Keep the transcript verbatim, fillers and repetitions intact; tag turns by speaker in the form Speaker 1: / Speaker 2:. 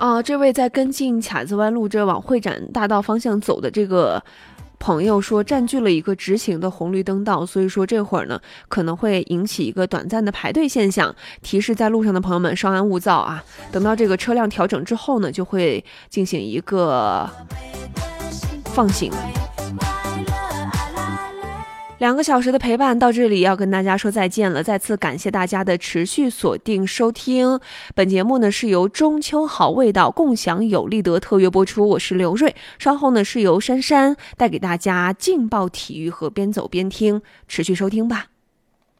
Speaker 1: 啊，这位在跟进卡子湾路这往会展大道方向走的这个朋友说，占据了一个直行的红绿灯道，所以说这会儿呢可能会引起一个短暂的排队现象，提示在路上的朋友们稍安勿躁啊。等到这个车辆调整之后呢，就会进行一个放行。两个小时的陪伴到这里要跟大家说再见了，再次感谢大家的持续锁定收听。本节目呢是由中秋好味道共享有利德特约播出，我是刘瑞，稍后呢是由珊珊带给大家劲爆体育和边走边听，持续收听吧。